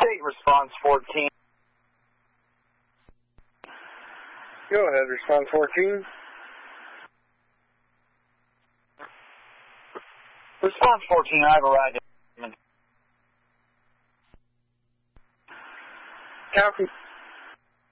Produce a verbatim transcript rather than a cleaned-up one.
State response fourteen. Go ahead, response fourteen. Response fourteen, I have a ride. Copy.